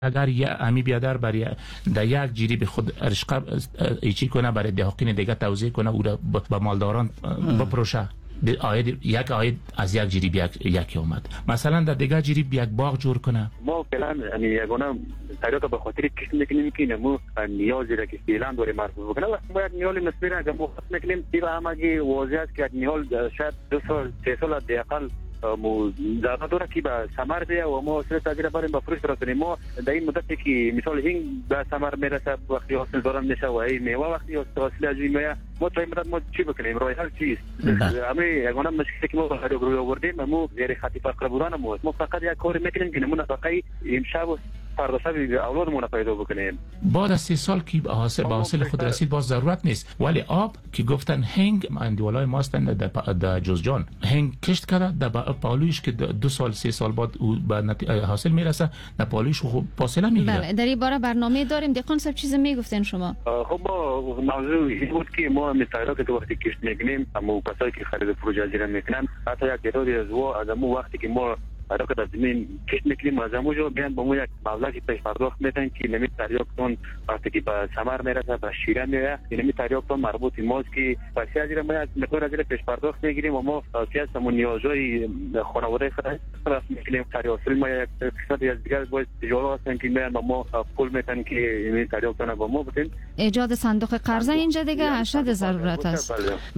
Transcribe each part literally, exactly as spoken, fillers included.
اگر یه امی بیادر برای در یک جیری به خود رشقه ایچی کنه برای دهاقین دیگه توزیع کنه او را به مالداران بپروشه، آید یک آید از یک جریب یک یکی اومد مثلا در دیگه جریب یک باغ جور کنه. ما فعلا یعنی یگانه طریقه به خاطر کش میکنیم که نمو نیازی را که فعلا داره مرفوع بکنه وقتی ما یک نیال مسمیر اگر ما خط میکنیم دیگه همگی واضح است که یک نیال شاید دو سال سه سال دیقل مو زیاده داره که به ثمر بیه و ما اصلا تاجر بریم به فروش رسونیم. ما در این مدتی که مثال هنگ به ثمر میرسه وقتی حاصل دارم میشه و این میوه وقتی حاصل از این میوه ما تا این مدت ما چی بکنیم راه حل چیست؟ اما یگانه مشکلی که ما به روی آوردیم ما زیر خط فقر بودن ما ما فقط یک کار میکنیم که نمونه فقط امشب و فردا شب اولادمون پیدا بکنیم. بعد از سه سال که حاصل به حاصل خود رسید باز ضرورت نیست. ولی آب که گفتن هنگ اندیولای ماستن در جوزجان هنگ کشت کرده در پالویش که دو سال سه سال بعد به حاصل میرسه در پالویش خوب فاصله میگیره. بله در این باره برنامه داریم. دقیقاً سب چیز میگفتین شما. خب ما موضوع این بود که ما مثلا که وقتی کشت میکنیم اما کسایی که خرید فروش جزیره میکنن حتی یک تعدادی از و از مو وقتی که ما حرکت از زمین کش میکنیم از همون جو بیان با مو یک مبلغی پیش پرداخت میتن که نمی تریاکتون وقتی که به ثمر میرسه به شیره میره نمی تریاکتون مربوط ماست که پسی از ما یک مقدار از پیش پرداخت میگیریم و ما سیاست همون نیازهای خانواده خود راست میکنیم تریاکتون ما یک قسمتی از دیگر باید تجارت هستن که میان با ما پول میتن که نمی تریاکتون با ما بودیم. ایجاد صندوق قرضه اینجا دیگه اشد ضرورت است.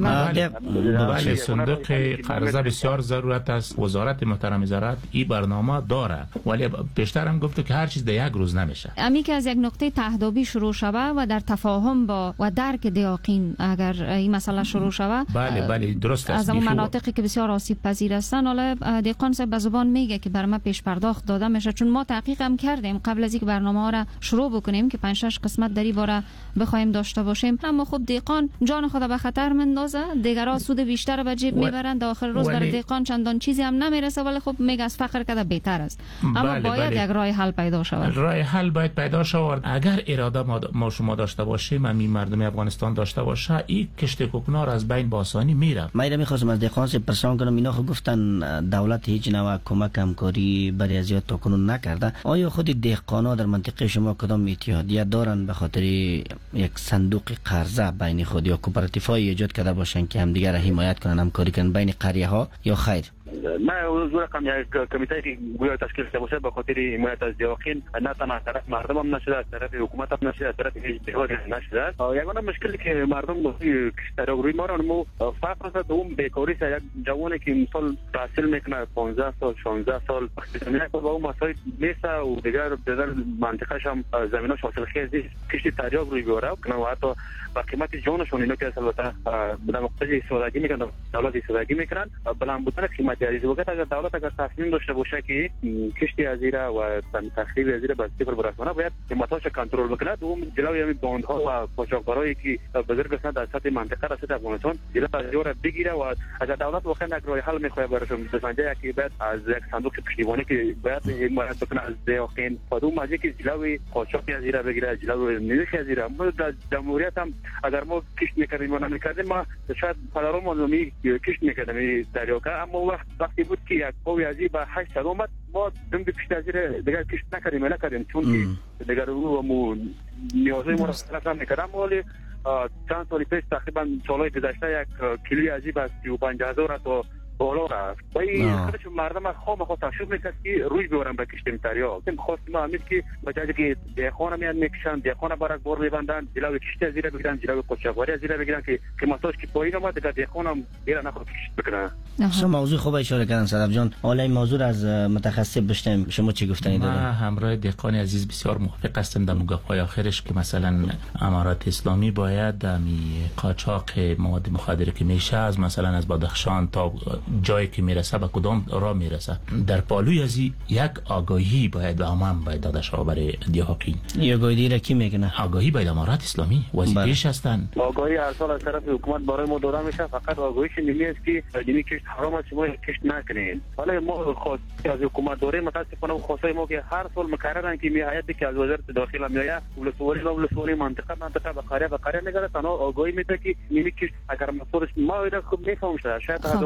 بله صندوق قرضه بسیار ضرورت است. وزارت محترم زراعت این برنامه داره ولی بیشتر هم گفته که هر چیز در یک روز نمیشه. امی که از یک نقطه تهدابی شروع شوه و در تفاهم با و درک دیاقین اگر این مسئله شروع شوه بله بله درست است. از اون مناطقی که بسیار آسیب پذیر هستن حالا دیقان صاحب به زبان میگه که بر ما پیش پرداخت داده میشه چون ما تحقیق هم کردیم قبل از اینکه برنامه ها را شروع بکنیم که پنج شش قسمت در این باره بخوایم داشته باشیم اما خب دیقان جان خود به خطر مندازه دیگرا سود بیشتر به جیب میبرن در آخر روز برای دیقان چندان چیزی هم نمیرسه ولی خب میگه از فقر کده بهتر است اما بله باید بله. یک راه حل پیدا شود. راه حل باید پیدا شود اگر اراده ما, ما شما داشته باشیم همین مردم افغانستان داشته باشه این کشت کوکنار از بین با آسانی میره. من میخواستم از دیقان سے پرسان کنم اینا خب گفتن دولت هیچ نوع کمک همکاری برای ازیاد تا کنون نکرده. آیا خود دیقانا در منطقه شما کدام اتحادیه دارن به خاطر یک صندوق قرضه بین خود یا کوپراتیوهای ایجاد کرده باشن که همدیگه را حمایت کنن همکاری کنن بین قریه ها یا خیر؟ ما حضور رقم یک کمیته که گویا تشکیل شده باشه به خاطر حمایت از دیاقین نه تنها از طرف مردم هم نشده از طرف حکومت هم نشده از طرف هیچ جهادی نشده. یگانه مشکلی که مردم گفتی کشتار روی ما رو فقر است و اون بیکاری است. یک جوانی که مثلا تحصیل میکنه پانزده سال شانزده سال زمینه با اون مسائل میسه و دیگر در منطقه‌اش هم زمیناش حاصل خیزی کشتی تریاق روی بیاره و حتی با قیمت جانشون اینا که البته در مقطع سوداگری میکنن دولت سوداگری میکنن بلند بودن قیمت عزیز وقت اگر دولت اگر تصمیم داشته باشه که کشتی ازیره و تخریب ازیره به صفر برسونه باید قیمتاش کنترل بکنه و اون جلوی همین باندها و قاچاقبرایی که بزرگ هستند در سطح منطقه را سطح افغانستان جلوی را بگیره و اگر دولت واقعا یک راه حل میخواد براشون بسنجه که بعد از یک صندوق پشتیبانی که باید حمایت بکنه از دیاقین خودم از اینکه جلوی قاچاق ازیره بگیره جلوی نیش ازیره. ما در جمهوریت هم اگر ما کشت میکردیم ما نمیکردیم ما شاید پدرام ما کشت میکردیم دریاکه اما وقت وقتی بود که یک قوی ازی به هشت صد اومد ما دم کشت ازیره دیگر کشت نکردیم نکردیم چون که دیگر رو مو نیازهای ما را سرطان میکردم ولی چند سالی پیش تقریبا سالهای گذشته یک کیلوی ازی به سی و پنج هزار تا بالا رفت و این خودش مردم خام خود تشویق میکرد که روی بیارن به کشت تریاق. خواست ما همید که بجای که دیخانه میان میکشن دیخانه برک بار میبندن جلوی کشت ازیره بگیرن جلوی قاچاقبری ازیره بگیرن که قیمتاش که پایین اومد دیگه دیخانه هم بیره نخواد کشت بکنه. شما موضوع خوب اشاره کردن صدف جان. حالا این موضوع از متخصص بشنویم شما چی گفتنی دارین؟ ما همراه دیقان عزیز بسیار موافق هستم در گفت‌های آخرش که مثلا امارات اسلامی باید می قاچاق مواد مخدر که میشه از مثلا از بدخشان تا جایی که میرسه به کدام راه میرسه در پالوی از یک آگاهی باید و عموم باید داده شود برای دیاقین. یا آگاهی را کی میکنه؟ آگاهی باید امارات اسلامی وظیفه‌اش هستن. آگاهی هر سال از طرف حکومت برای ما داده میشه فقط آگاهیش نمی است که دینی کشت حرام است شما کشت نکنین. حالا ما خواسته از حکومت داریم متاسفانه خواسته ما که هر سال مکررن که میآید که از وزارت داخله میآید ولسوالی و ولسوالی منطقه منطقه به قریه به قریه میگره تنها آگاهی میده که نمی کشت اگر مسئولش ما اینا خوب میفهمم شاید هزارو جوان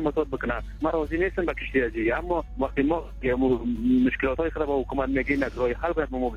مساعد بکنه. ما راضی نیستم به کشتی ازی، اما وقتی ما مشکلات های خود با حکومت میگیم از راه حل باید ما